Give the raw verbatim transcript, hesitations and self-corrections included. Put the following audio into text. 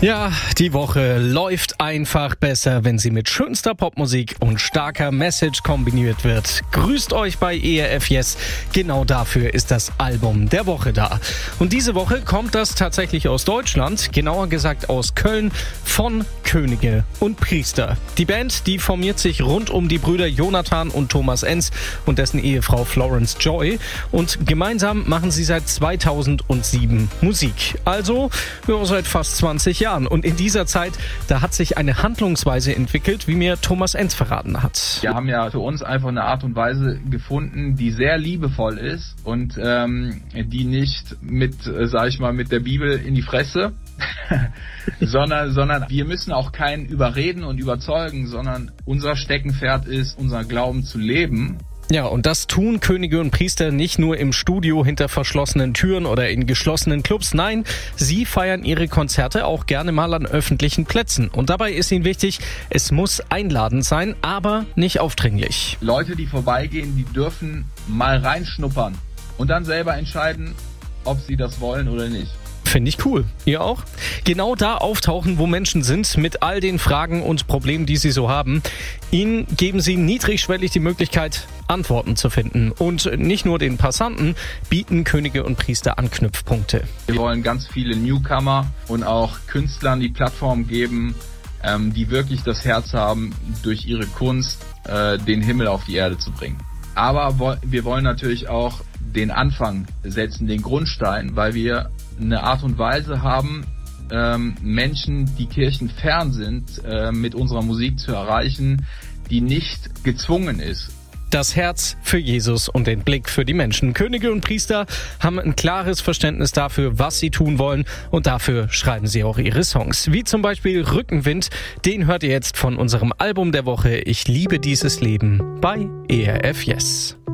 Ja, die Woche läuft einfach besser, wenn sie mit schönster Popmusik und starker Message kombiniert wird. Grüßt euch bei E R F Yes. Genau dafür ist das Album der Woche da. Und diese Woche kommt das tatsächlich aus Deutschland, genauer gesagt aus Köln, von Könige und Priester. Die Band, die formiert sich rund um die Brüder Jonathan und Thomas Enz und dessen Ehefrau Florence Joy. Und gemeinsam machen sie seit zweitausendsieben Musik. Also ja, seit fast zwanzig Jahren. Und in dieser Zeit, da hat sich eine Handlungsweise entwickelt, wie mir Thomas Enz verraten hat. Wir haben ja für uns einfach eine Art und Weise gefunden, die sehr liebevoll ist und ähm, die nicht mit, äh, sag ich mal, mit der Bibel in die Fresse, sondern, sondern wir müssen auch keinen überreden und überzeugen, sondern unser Steckenpferd ist, unser Glauben zu leben. Ja, und das tun Könige und Priester nicht nur im Studio hinter verschlossenen Türen oder in geschlossenen Clubs. Nein, sie feiern ihre Konzerte auch gerne mal an öffentlichen Plätzen. Und dabei ist ihnen wichtig, es muss einladend sein, aber nicht aufdringlich. Leute, die vorbeigehen, die dürfen mal reinschnuppern und dann selber entscheiden, ob sie das wollen oder nicht. Finde ich cool. Ihr auch? Genau da auftauchen, wo Menschen sind, mit all den Fragen und Problemen, die sie so haben. Ihnen geben sie niedrigschwellig die Möglichkeit, Antworten zu finden. Und nicht nur den Passanten bieten Könige und Priester Anknüpfpunkte. Wir wollen ganz viele Newcomer und auch Künstlern die Plattform geben, ähm, die wirklich das Herz haben, durch ihre Kunst äh, den Himmel auf die Erde zu bringen. Aber wo- wir wollen natürlich auch den Anfang setzen, den Grundstein, weil wir eine Art und Weise haben, ähm, Menschen, die kirchenfern sind, äh, mit unserer Musik zu erreichen, die nicht gezwungen ist. Das Herz für Jesus und den Blick für die Menschen. Könige und Priester haben ein klares Verständnis dafür, was sie tun wollen, und dafür schreiben sie auch ihre Songs. Wie zum Beispiel Rückenwind, den hört ihr jetzt von unserem Album der Woche Ich liebe dieses Leben bei E R F Yes.